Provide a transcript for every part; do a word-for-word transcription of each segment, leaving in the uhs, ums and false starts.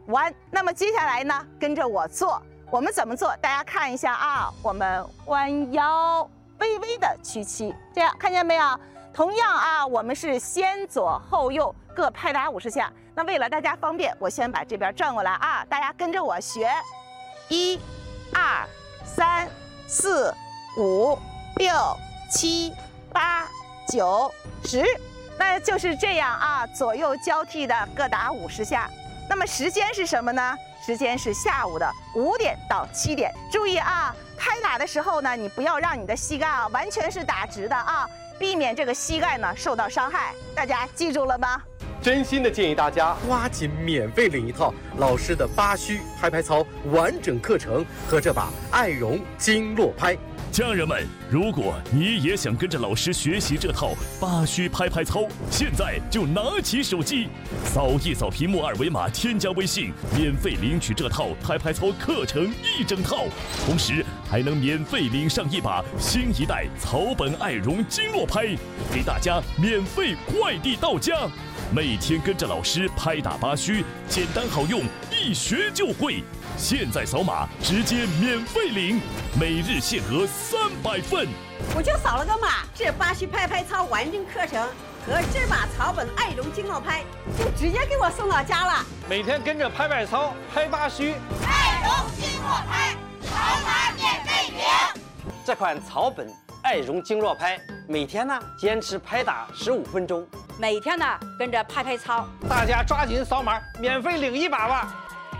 弯。那么接下来呢，跟着我做，我们怎么做？大家看一下啊，我们弯腰，微微的屈膝，这样看见没有？同样啊，我们是先左后右各拍打五十下。那为了大家方便，我先把这边转过来啊，大家跟着我学，一、二、三、四、五、六、七、八、九、十。那就是这样啊，左右交替的各打五十下。那么时间是什么呢？时间是下午的五点到七点。注意啊，拍打的时候呢，你不要让你的膝盖啊完全是打直的啊，避免这个膝盖呢受到伤害。大家记住了吗？ 真心的建议大家抓紧免费领一套老师的八虚拍拍操完整课程和这把爱绒经络拍。 家人们，如果你也想跟着老师学习这套八虚拍拍操，现在就拿起手机，扫一扫屏幕二维码，添加微信，免费领取这套拍拍操课程一整套，同时还能免费领上一把新一代草本爱绒经络拍，给大家免费快递到家。每天跟着老师拍打八虚，简单好用，一学就会。现在扫码直接免费领，每日限额三百份。 我就扫了个码，这八虚拍拍操完整课程和这把草本爱绒经络拍就直接给我送到家了。 每天跟着拍拍操，拍八虚， 爱绒经络拍，扫码免费领。 这款草本爱绒经络拍，每天呢坚持拍打十五分钟， 每天呢跟着拍拍操， 大家抓紧扫码，免费领一把吧。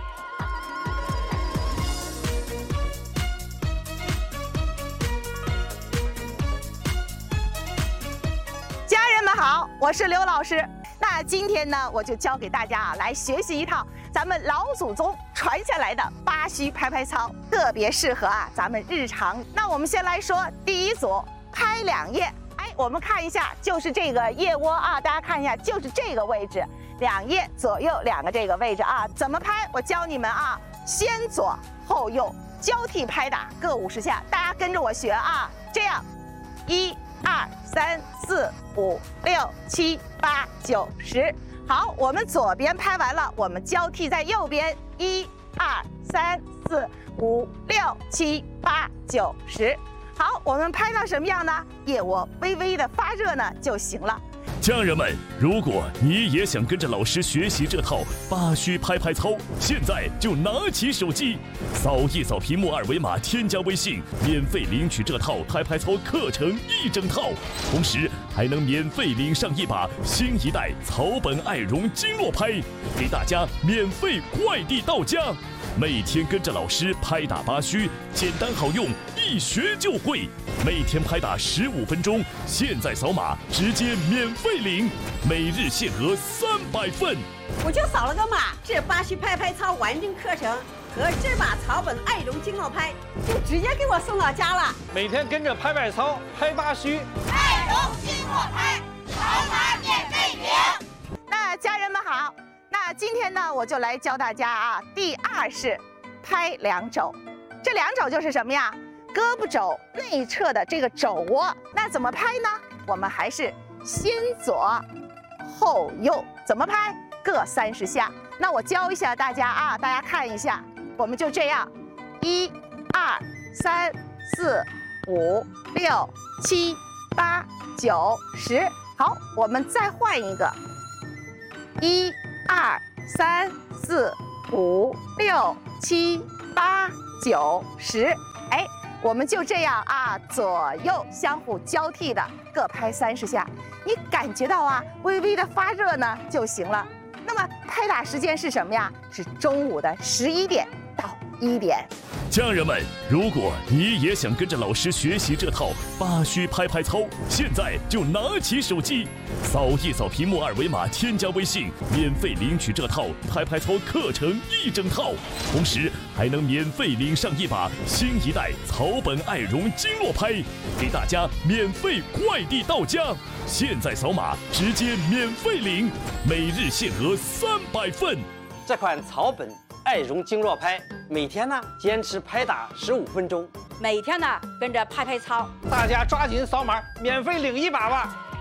家人们好，我是刘老师。那今天呢，我就教给大家啊，来学习一套咱们老祖宗传下来的八虚拍拍操，特别适合啊咱们日常。那我们先来说第一组，拍两腋。哎，我们看一下，就是这个腋窝啊，大家看一下，就是这个位置，两腋左右两个这个位置啊，怎么拍？我教你们啊，先左后右交替拍打各五十下，大家跟着我学啊，这样，一。二三四五六七八九十，好，我们左边拍完了，我们交替在右边，一二三四五六七八九十，好，我们拍到什么样呢？腋窝微微的发热呢就行了。 家人们，如果你也想跟着老师学习这套八虚拍拍操，现在就拿起手机，扫一扫屏幕二维码，添加微信，免费领取这套拍拍操课程一整套，同时还能免费领上一把新一代草本爱绒经络拍，给大家免费快递到家。每天跟着老师拍打八虚，简单好用，一学就会。每天拍打十五分钟，现在扫码直接免费领，每日限额三百份。 我就扫了个码，这八虚拍拍操完整课程和这把草本爱绒经络拍就直接给我送到家了。 每天跟着拍拍操，拍八虚， 爱绒经络拍，扫码免费领。 那家人们好。那今天呢，我就来教大家啊，第二式拍两肘。这两肘就是什么呀？胳膊肘内侧的这个肘窝。那怎么拍呢？我们还是先左后右，怎么拍？各三十下。那我教一下大家啊，大家看一下，我们就这样，一、二、三、四、五、六、七、八、九、十。好，我们再换一个，一。二三四五六七八九十，哎，我们就这样啊，左右相互交替的各拍三十下，你感觉到啊，微微的发热呢就行了。那么拍打时间是什么呀？是中午的十一点到一点。 家人们，如果你也想跟着老师学习这套八虚拍拍操，现在就拿起手机，扫一扫屏幕二维码，添加微信，免费领取这套拍拍操课程一整套，同时还能免费领上一把新一代草本爱绒经络拍，给大家免费快递到家。现在扫码直接免费领，每日限额三百份。 这款草本爱绒经络拍，每天呢坚持拍打十五分钟， 每天呢跟着拍拍操， 大家抓紧扫码，免费领一把吧。